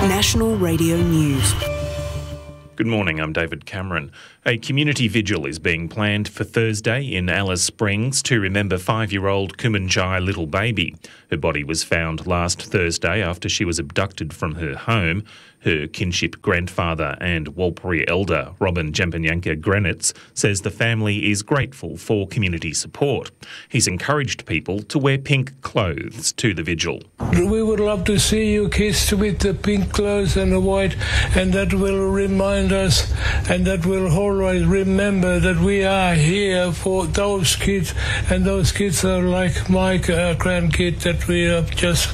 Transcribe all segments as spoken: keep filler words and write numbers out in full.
National Radio News. Good morning, I'm David Cameron. A community vigil is being planned for Thursday in Alice Springs to remember five-year-old Kumanjai Little Baby. Her body was found last Thursday after she was abducted from her home. Her kinship grandfather and Warlpiri elder, Robin Jampanyanka Granitz, says the family is grateful for community support. He's encouraged people to wear pink clothes to the vigil. We would love to see you kids with the pink clothes and the white, and that will remind us, and that will always remember that we are here for those kids, and those kids are like my uh, grandkid that we have just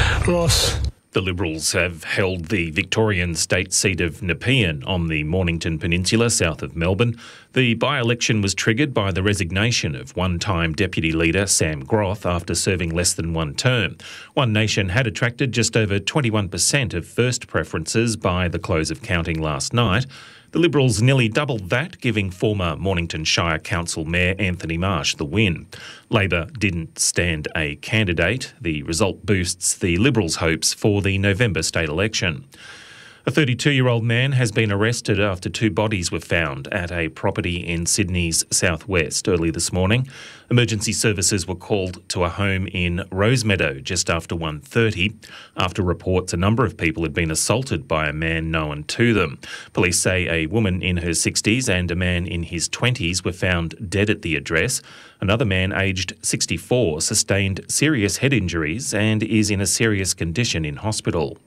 lost. The Liberals have held the Victorian state seat of Nepean on the Mornington Peninsula south of Melbourne. The by-election was triggered by the resignation of one-time Deputy Leader Sam Groth after serving less than one term. One Nation had attracted just over twenty-one percent of first preferences by the close of counting last night. The Liberals nearly doubled that, giving former Mornington Shire Council Mayor Anthony Marsh the win. Labor didn't stand a candidate. The result boosts the Liberals' hopes for the November state election. A thirty-two-year-old man has been arrested after two bodies were found at a property in Sydney's southwest early this morning. Emergency services were called to a home in Rosemeadow just after one thirty, after reports a number of people had been assaulted by a man known to them. Police say a woman in her sixties and a man in his twenties were found dead at the address. Another man aged sixty-four sustained serious head injuries and is in a serious condition in hospital.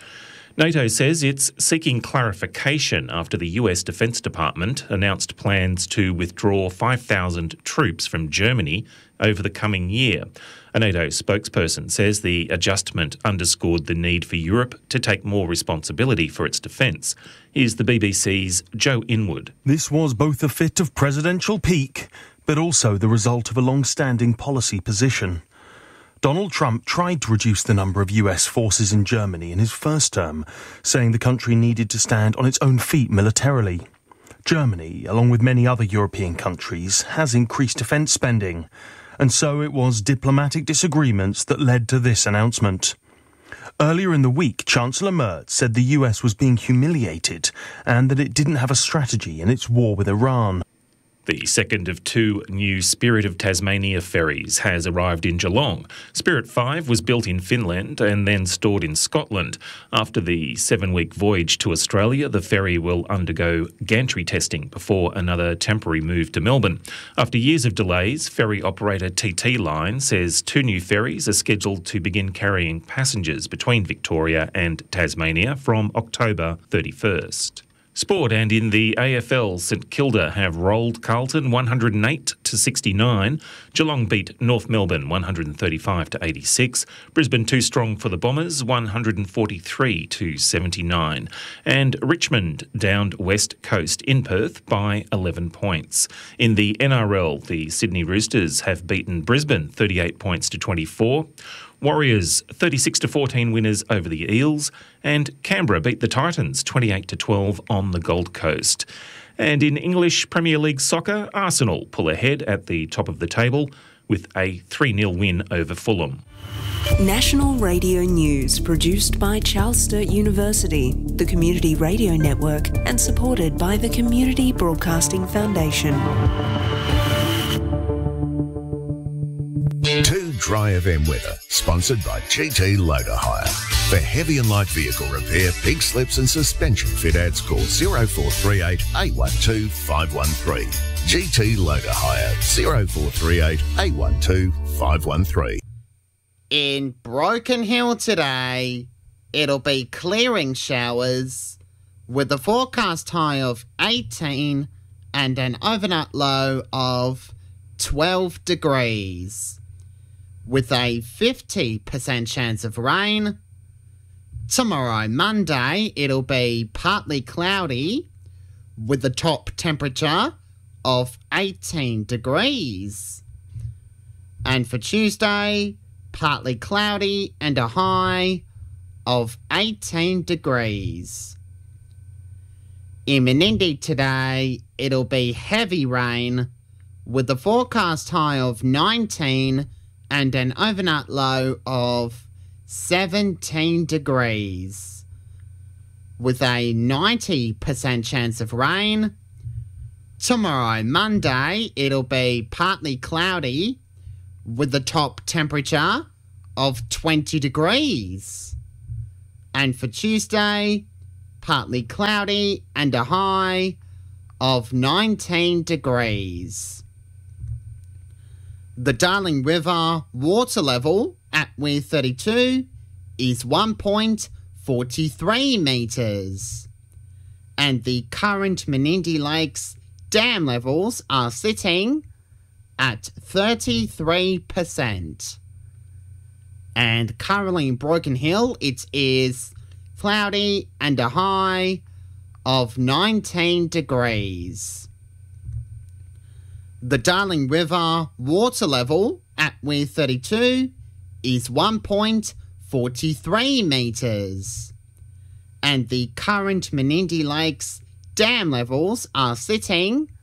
NATO says it's seeking clarification after the U S Defence Department announced plans to withdraw five thousand troops from Germany over the coming year. A NATO spokesperson says the adjustment underscored the need for Europe to take more responsibility for its defence. Here's the B B C's Joe Inwood. This was both a fit of presidential pique, but also the result of a long-standing policy position. Donald Trump tried to reduce the number of U S forces in Germany in his first term, saying the country needed to stand on its own feet militarily. Germany, along with many other European countries, has increased defence spending, and so it was diplomatic disagreements that led to this announcement. Earlier in the week, Chancellor Merz said the U S was being humiliated and that it didn't have a strategy in its war with Iran. The second of two new Spirit of Tasmania ferries has arrived in Geelong. Spirit five was built in Finland and then stored in Scotland. After the seven-week voyage to Australia, the ferry will undergo gantry testing before another temporary move to Melbourne. After years of delays, ferry operator T T Line says two new ferries are scheduled to begin carrying passengers between Victoria and Tasmania from October thirty-first. Sport, and in the A F L, St Kilda have rolled Carlton one hundred eight to sixty-nine. Geelong beat North Melbourne one hundred thirty-five to eighty-six. Brisbane too strong for the Bombers one hundred forty-three to seventy-nine. And Richmond downed West Coast in Perth by eleven points. In the N R L, the Sydney Roosters have beaten Brisbane thirty-eight points to twenty-four. Warriors thirty-six to fourteen winners over the Eels, and Canberra beat the Titans twenty-eight to twelve on the Gold Coast. And in English Premier League soccer, Arsenal pull ahead at the top of the table with a three nil win over Fulham. National Radio News, produced by Charles Sturt University, the Community Radio Network, and supported by the Community Broadcasting Foundation. Two Dry F M weather, sponsored by G T Loader Hire. For heavy and light vehicle repair, pig slips and suspension fit outs, call zero four three eight, eight one two, five one three. G T Loader Hire, zero four three eight, eight one two, five one three. In Broken Hill today, it'll be clearing showers with a forecast high of eighteen and an overnight low of twelve degrees. With a fifty percent chance of rain. Tomorrow, Monday, it'll be partly cloudy with a top temperature of eighteen degrees. And for Tuesday, partly cloudy and a high of eighteen degrees. In Menindee today, it'll be heavy rain with a forecast high of nineteen and an overnight low of seventeen degrees. with a ninety percent chance of rain. Tomorrow, Monday, it'll be partly cloudy with the top temperature of twenty degrees. And for Tuesday, partly cloudy and a high of nineteen degrees. The Darling River water level at Weir thirty-two is one point four three metres. And the current Menindee Lakes dam levels are sitting at thirty-three percent. And currently in Broken Hill, it is cloudy and a high of nineteen degrees. The Darling River water level at Weir thirty-two is one point four three metres. And the current Menindee Lakes dam levels are sitting